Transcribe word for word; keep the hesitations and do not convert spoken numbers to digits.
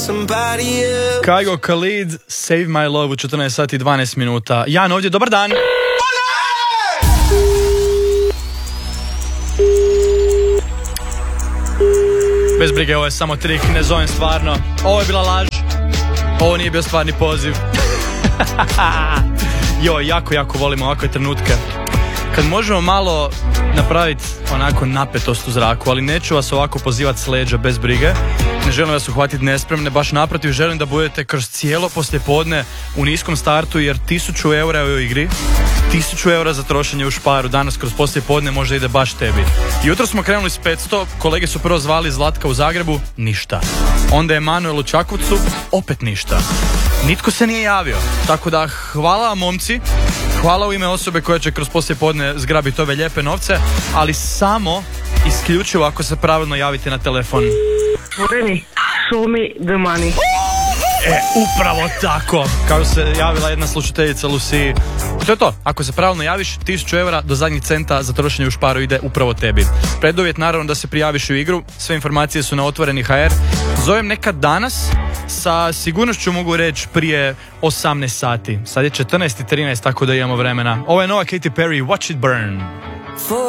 Kygo Khalid, Save My Love u četrnaest sati i dvanaest minuta. Jan ovdje, dobar dan. Bez brige, ovo je samo trik, ne zovem stvarno. Ovo je bila laž. Ovo nije bio stvarni poziv. Joj, jako, jako volim ovakve trenutke. Kad možemo malo napraviti onako napetost u zraku, ali neću vas ovako pozivati s leđa bez brige. Ne želim vas uhvatiti nespremne, baš naprotiv, želim da budete kroz cijelo poslijepodne u niskom startu, jer tisuću eura je u igri. Tisuću eura za trošenje u Šparu danas kroz poslijepodne možda ide baš tebi. Jutro smo krenuli s petsto, kolege su prvo zvali Zlatka u Zagrebu, ništa. Onda je Manuel u Čakovcu, opet ništa. Nitko se nije javio, tako da hvala vam momci, hvala u ime osobe koja će kroz poslijepodne zgrabiti ove lijepe novce, ali samo isključivo ako se pravilno javite na telefon. Reni, show me the money. E, upravo tako, kao se javila jedna slušateljica Lucy. To je to, ako se pravilno javiš, tisuću eura do zadnjih centa za trošenje u Šparu ide upravo tebi. Preduvjet naravno da se prijaviš u igru, sve informacije su na otvoreni ha er. Zovem nekad danas, sa sigurnošću mogu reći prije osamnaest sati. Sad je četrnaest i trinaest, tako da imamo vremena. Ovo je nova Katy Perry, Watch It Burn.